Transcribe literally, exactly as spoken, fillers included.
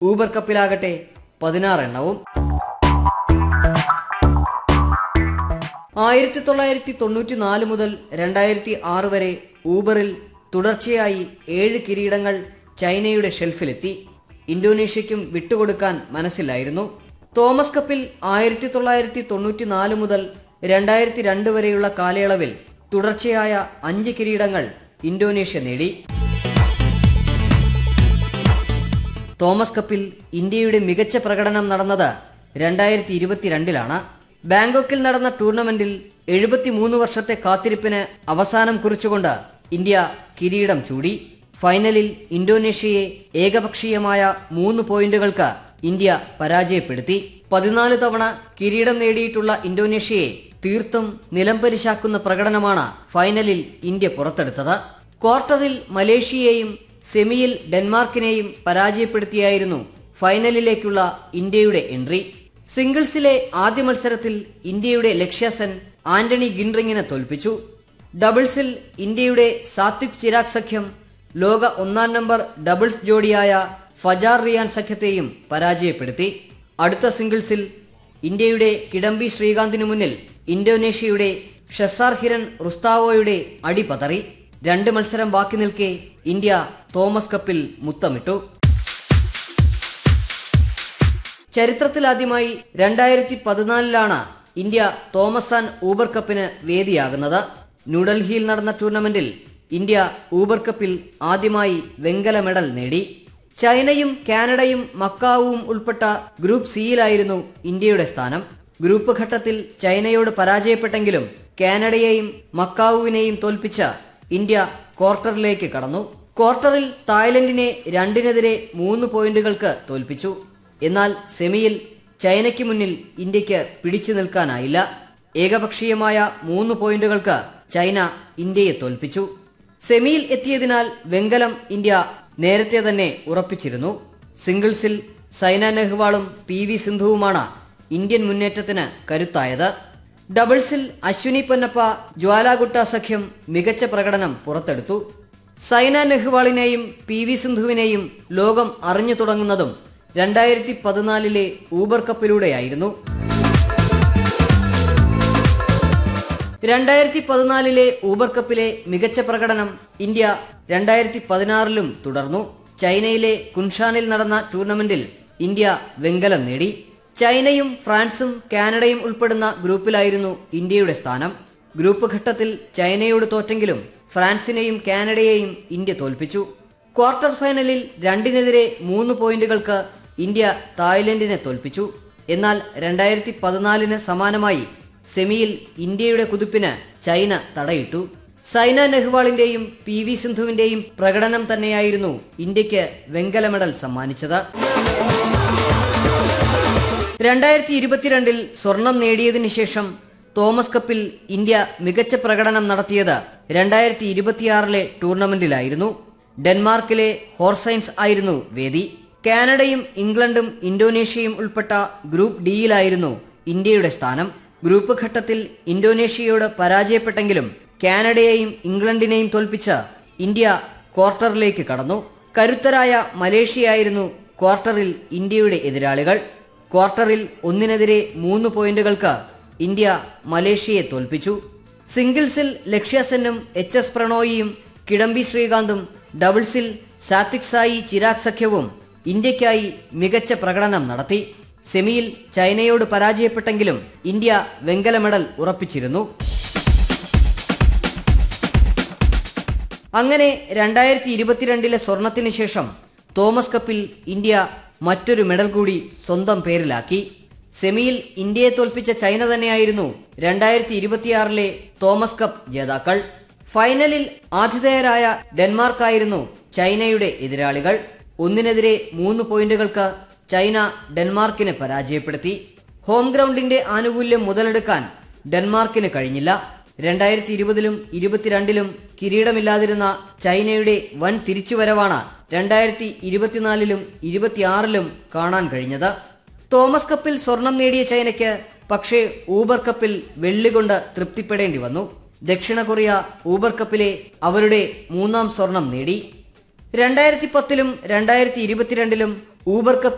Uber കപ്പിലാകട്ടെ പതിനാറ് എണ്ണവും. ആയിരത്തി തൊള്ളായിരത്തി തൊണ്ണൂറ്റി നാല് മുതൽ രണ്ടായിരത്തി ആറ് വരെ ഊബറിൽ തുടർച്ചയായി ഏഴ് കിരീടങ്ങൾ ചൈനയുടെ ഷെൽഫിലെത്തി. ഇന്തോനേഷ്യയ്ക്കും വിട്ടുകൊടുക്കാൻ മനസ്സിലായിരുന്നു. തോമസ് കപ്പിൽ ആയിരത്തി തൊള്ളായിരത്തി തൊണ്ണൂറ്റി നാല് മുതൽ രണ്ടായിരത്തി രണ്ട് വരെയുള്ള കാലയളവിൽ തുടർച്ചയായ അഞ്ച് കിരീടങ്ങൾ ഇന്തോനേഷ്യ നേടി. തോമസ് കപ്പിൽ ഇന്ത്യയുടെ മികച്ച പ്രകടനം നടന്നത് രണ്ടായിരത്തി ഇരുപത്തിരണ്ടിലാണ്. ബാങ്കോക്കിൽ നടന്ന ടൂർണമെന്റിൽ എഴുപത്തിമൂന്ന് വർഷത്തെ കാത്തിരിപ്പിന് അവസാനം കുറിച്ചുകൊണ്ട് ഇന്ത്യ കിരീടം ചൂടി. ഫൈനലിൽ ഇന്തോനേഷ്യയെ ഏകപക്ഷീയമായ മൂന്ന് പോയിന്റുകൾക്ക് ഇന്ത്യ പരാജയപ്പെടുത്തി. പതിനാല് തവണ കിരീടം നേടിയിട്ടുള്ള ഇന്തോനേഷ്യയെ തീർത്തും നിലംപരിശാക്കുന്ന പ്രകടനമാണ് ഫൈനലിൽ ഇന്ത്യ പുറത്തെടുത്തത്. ക്വാർട്ടറിൽ മലേഷ്യയെയും സെമിയിൽ ഡെൻമാർക്കിനെയും പരാജയപ്പെടുത്തിയായിരുന്നു ഫൈനലിലേക്കുള്ള ഇന്ത്യയുടെ എൻട്രി. സിംഗിൾസിലെ ആദ്യ മത്സരത്തിൽ ഇന്ത്യയുടെ ലക്ഷ്യ സെൻ ആന്റണി ഗിൻറിങ്ങിനെ തോൽപ്പിച്ചു. ഡബിൾസിൽ ഇന്ത്യയുടെ സാത്വിക് ചിരാഗ് സഖ്യം ലോക ഒന്നാം നമ്പർ ഡബിൾസ് ജോഡിയായ ഫജാർ റിയാൻ സഖ്യത്തെയും പരാജയപ്പെടുത്തി. അടുത്ത സിംഗിൾസിൽ ഇന്ത്യയുടെ കിഡംബി ശ്രീകാന്തിനു മുന്നിൽ ഇന്തോനേഷ്യയുടെ ഷസാർ ഹിരൺ റുസ്താവോയുടെ അടി പതറി. രണ്ട് മത്സരം ബാക്കി നിൽക്കെ ഇന്ത്യ തോമസ് കപ്പിൽ മുത്തമിട്ടു. ചരിത്രത്തിലാദ്യമായി രണ്ടായിരത്തി പതിനാലിലാണ് ഇന്ത്യ തോമസ് ആൻഡ് ഊബർ കപ്പിന് വേദിയാകുന്നത്. ന്യൂഡൽഹിയിൽ നടന്ന ടൂർണമെന്റിൽ ഇന്ത്യ ഊബർ കപ്പിൽ ആദ്യമായി വെങ്കല മെഡൽ നേടി. ചൈനയും കാനഡയും മക്കാവുവും ഉൾപ്പെട്ട ഗ്രൂപ്പ് സിയിലായിരുന്നു ഇന്ത്യയുടെ സ്ഥാനം. ഗ്രൂപ്പ് ഘട്ടത്തിൽ ചൈനയോട് പരാജയപ്പെട്ടെങ്കിലും കാനഡയെയും മക്കാവുവിനെയും തോൽപ്പിച്ച ഇന്ത്യ ക്വാർട്ടറിലേക്ക് കടന്നു. ക്വാർട്ടറിൽ തായ്ലൻഡിനെ രണ്ടിനെതിരെ മൂന്ന് പോയിന്റുകൾക്ക് തോൽപ്പിച്ചു. എന്നാൽ സെമിയിൽ ചൈനയ്ക്ക് മുന്നിൽ ഇന്ത്യക്ക് പിടിച്ചു നിൽക്കാനായില്ല. ഏകപക്ഷീയമായ മൂന്ന് പോയിന്റുകൾക്ക് ചൈന ഇന്ത്യയെ തോൽപ്പിച്ചു. സെമിയിൽ എത്തിയതിനാൽ വെങ്കലം ഇന്ത്യ നേരത്തെ തന്നെ ഉറപ്പിച്ചിരുന്നു. സിംഗിൾസിൽ സൈന നെഹ്വാളും പി വി സിന്ധുവുമാണ് ഇന്ത്യൻ മുന്നേറ്റത്തിന് കരുത്തായത്. ഡബിൾസിൽ അശ്വിനി പൊന്നപ്പ ജ്വാലാഗുട്ട സഖ്യം മികച്ച പ്രകടനം പുറത്തെടുത്തു. സൈന നെഹ്വാളിനെയും പി വി സിന്ധുവിനെയും ലോകം അറിഞ്ഞു തുടങ്ങുന്നതും രണ്ടായിരത്തി പതിനാലിലെ ഊബർ കപ്പിലൂടെയായിരുന്നു. രണ്ടായിരത്തി പതിനാലിലെ ഊബർ കപ്പിലെ മികച്ച പ്രകടനം ഇന്ത്യ രണ്ടായിരത്തി പതിനാറിലും തുടർന്നു. ചൈനയിലെ കുൻഷാനിൽ നടന്ന ടൂർണമെന്റിൽ ഇന്ത്യ വെങ്കലം നേടി. ചൈനയും ഫ്രാൻസും കാനഡയും ഉൾപ്പെടുന്ന ഗ്രൂപ്പിലായിരുന്നു ഇന്ത്യയുടെ സ്ഥാനം. ഗ്രൂപ്പ് ഘട്ടത്തിൽ ചൈനയോട് തോറ്റെങ്കിലും ഫ്രാൻസിനെയും കാനഡയെയും ഇന്ത്യ തോൽപ്പിച്ചു. ക്വാർട്ടർ ഫൈനലിൽ രണ്ടിനെതിരെ മൂന്ന് പോയിന്റുകൾക്ക് ഇന്ത്യ തായ്ലൻഡിനെ തോൽപ്പിച്ചു. എന്നാൽ രണ്ടായിരത്തി പതിനാലിന് സമാനമായി സെമിയിൽ ഇന്ത്യയുടെ കുതിപ്പിന് ചൈന തടയിട്ടു. സൈന നെഹ്വാളിന്റെയും പി വി സിന്ധുവിന്റെയും പ്രകടനം തന്നെയായിരുന്നു ഇന്ത്യക്ക് വെങ്കല മെഡൽ സമ്മാനിച്ചത്. രണ്ടായിരത്തി ഇരുപത്തിരണ്ടിൽ സ്വർണം നേടിയതിനു ശേഷം തോമസ് കപ്പിൽ ഇന്ത്യ മികച്ച പ്രകടനം നടത്തിയത് രണ്ടായിരത്തി ഇരുപത്തിയാറിലെ ടൂർണമെന്റിലായിരുന്നു. ഡെൻമാർക്കിലെ ഹോർസൈൻസ് ആയിരുന്നു വേദി. കാനഡയും ഇംഗ്ലണ്ടും ഇന്തോനേഷ്യയും ഉൾപ്പെട്ട ഗ്രൂപ്പ് ഡിയിലായിരുന്നു ഇന്ത്യയുടെ സ്ഥാനം. ഗ്രൂപ്പ് ഘട്ടത്തിൽ ഇന്തോനേഷ്യയോട് പരാജയപ്പെട്ടെങ്കിലും കാനഡയെയും ഇംഗ്ലണ്ടിനെയും തോൽപ്പിച്ച ഇന്ത്യ ക്വാർട്ടറിലേക്ക് കടന്നു. കരുത്തരായ മലേഷ്യയായിരുന്നു ക്വാർട്ടറിൽ ഇന്ത്യയുടെ എതിരാളികൾ. ക്വാർട്ടറിൽ ഒന്നിനെതിരെ മൂന്ന് പോയിന്റുകൾക്ക് ഇന്ത്യ മലേഷ്യയെ തോൽപ്പിച്ചു. സിംഗിൾസിൽ ലക്ഷ്യ സെന്നും എച്ച് എസ് പ്രണോയിയും കിഡംബി ശ്രീകാന്തും, ഡബിൾസിൽ സാത്വിക് സായി ചിരാഗ് സഖ്യവും ഇന്ത്യക്കായി മികച്ച പ്രകടനം നടത്തി. സെമിയിൽ ചൈനയോട് പരാജയപ്പെട്ടെങ്കിലും ഇന്ത്യ വെങ്കല മെഡൽ ഉറപ്പിച്ചിരുന്നു. അങ്ങനെ രണ്ടായിരത്തി ഇരുപത്തിരണ്ടിലെ സ്വർണത്തിന് ശേഷം തോമസ് കപ്പിൽ ഇന്ത്യ മറ്റൊരു മെഡൽ കൂടി സ്വന്തം പേരിലാക്കി. സെമിയിൽ ഇന്ത്യയെ തോൽപ്പിച്ച ചൈന തന്നെയായിരുന്നു രണ്ടായിരത്തി ഇരുപത്തിയാറിലെ തോമസ് കപ്പ് ജേതാക്കൾ. ഫൈനലിൽ ആതിഥേയരായ ഡെൻമാർക്കായിരുന്നു ചൈനയുടെ എതിരാളികൾ. ഒന്നിനെതിരെ മൂന്ന് പോയിന്റുകൾക്ക് ചൈന ഡെൻമാർക്കിനെ പരാജയപ്പെടുത്തി. ഹോം ഗ്രൗണ്ടിന്റെ ആനുകൂല്യം മുതലെടുക്കാൻ ഡെൻമാർക്കിന് കഴിഞ്ഞില്ല. രണ്ടായിരത്തി ഇരുപതിലും ഇരുപത്തിരണ്ടിലും കിരീടമില്ലാതിരുന്ന ചൈനയുടെ വൻ തിരിച്ചുവരവാണ് രണ്ടായിരത്തി ഇരുപത്തിനാലിലും ഇരുപത്തിയാറിലും കാണാൻ കഴിഞ്ഞത്. തോമസ് കപ്പിൽ സ്വർണം നേടിയ ചൈനയ്ക്ക് പക്ഷേ ഊബർ കപ്പിൽ വെള്ളി കൊണ്ട് തൃപ്തിപ്പെടേണ്ടി വന്നു. ദക്ഷിണ കൊറിയ ഊബർ കപ്പിലെ അവരുടെ മൂന്നാം സ്വർണം നേടി. രണ്ടായിരത്തി പത്തിലും രണ്ടായിരത്തി ഇരുപത്തിരണ്ടിലും ഊബർ കപ്പിൽ